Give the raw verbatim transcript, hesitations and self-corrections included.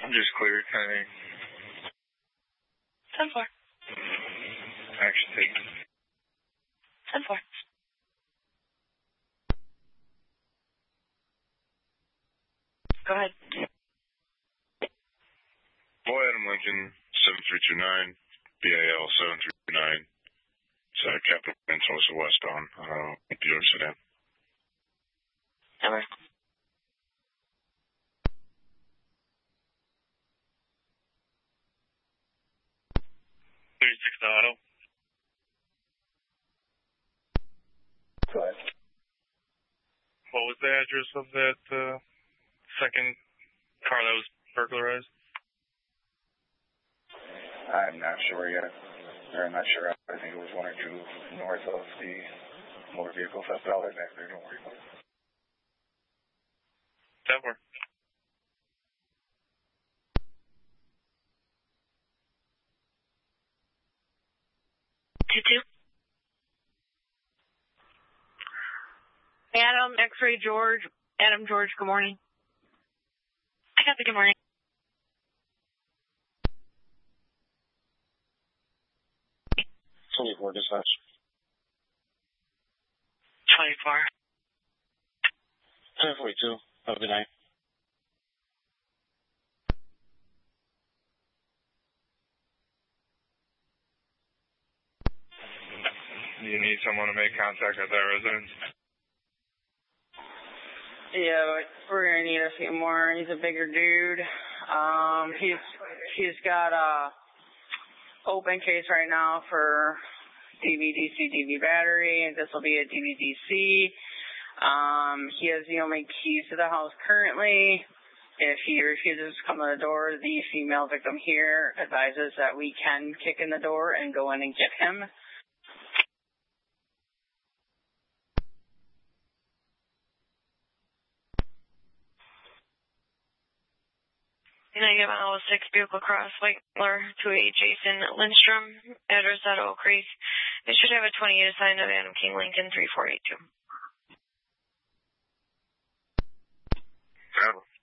Just clear, kind of. ten four. Action taken. ten four. Go ahead. Boy, Adam Lincoln, seven three two nine, B A L seven three two nine. It's uh, Capital Peninsula westbound. Uh, with the York sedan. Number. thirty-six auto. Go ahead. What was the address of that uh, second car that was burglarized? I'm not sure yet. Or I'm not sure. I think it was one or two north of the motor vehicle theft. I'll head back there. Don't worry about it. ten four. two two. Adam, X-ray George. Adam George, good morning. I got the good morning. twenty-four dispatch. twenty-four. ten forty-two. Have a good night. Do you need someone to make contact at that residence? Yeah, but we're gonna need a few more. He's a bigger dude. Um, he's he's got a open case right now for D V D C D V battery. This will be a D V D C. Um, he has the only keys to the house currently. If he refuses to come to the door, the female victim here advises that we can kick in the door and go in and get him. Negative Iowa six vehicle cross Whitler to a Jason Lindstrom, address at Oak Creek. It should have a twenty-eight assigned of Adam King Lincoln three four eight two. Travel.